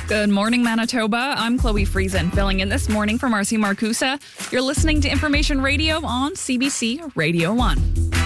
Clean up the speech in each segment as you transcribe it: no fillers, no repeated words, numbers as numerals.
Good morning, Manitoba. I'm Chloe Friesen, filling in this morning for Marcy Marcusa. You're listening to Information Radio on CBC Radio 1.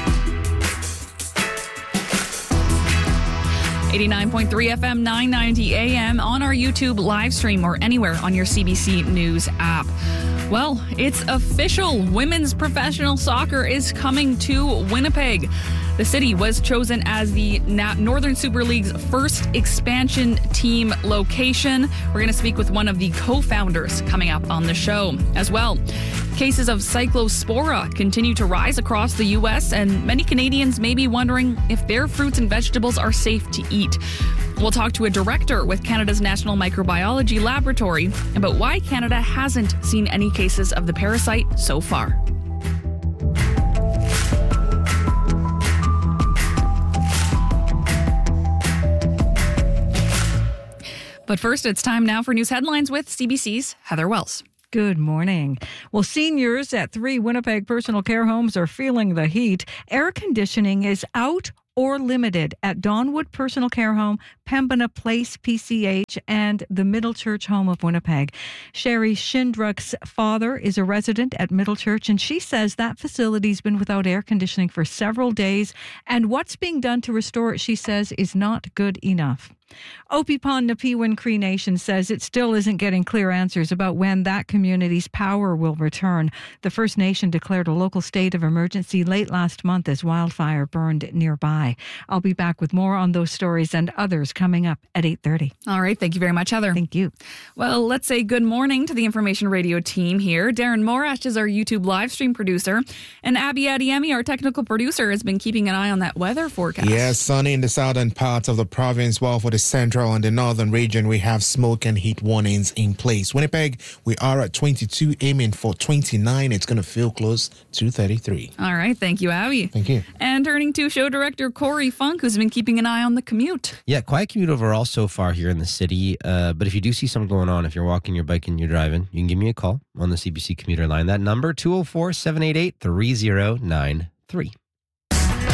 89.3 FM, 990 AM on our YouTube live stream or anywhere on your CBC News app. Well, it's official. Women's professional soccer is coming to Winnipeg. The city was chosen as the Northern Super League's first expansion team location. We're going to speak with one of the co-founders coming up on the show as well. Cases of cyclospora continue to rise across the U.S., and many Canadians may be wondering if their fruits and vegetables are safe to eat. We'll talk to a director with Canada's National Microbiology Laboratory about why Canada hasn't seen any cases of the parasite so far. But first, it's time now for news headlines with CBC's Heather Wells. Good morning. Well, seniors at 3 Winnipeg personal care homes are feeling the heat. Air conditioning is out or limited at Donwood Personal Care Home, Pembina Place PCH, and the Middle Church Home of Winnipeg. Sherry Schindruck's father is a resident at Middle Church, and she says that facility's been without air conditioning for several days, and what's being done to restore it, she says, is not good enough. Opipon Napiwin Cree Nation says it still isn't getting clear answers about when that community's power will return. The First Nation declared a local state of emergency late last month as wildfire burned nearby. I'll be back with more on those stories and others coming up at 8:30. All right. Thank you very much, Heather. Thank you. Well, let's say good morning to the Information Radio team here. Darren Morash is our YouTube live stream producer, and Abby Adiemi, our technical producer, has been keeping an eye on that weather forecast. Yes, sunny in the southern parts of the province, while for the central and the northern region, we have smoke and heat warnings in place. Winnipeg, we are at 22, aiming for 29. It's going to feel close to 33. All right. Thank you, Abby. Thank you. And turning to show director Corey Funk, who's been keeping an eye on the commute. Yeah, quiet commute overall so far here in the city. But if you do see something going on, if you're walking, you're biking, you're driving, you can give me a call on the CBC commuter line. That number, 204-788-3093.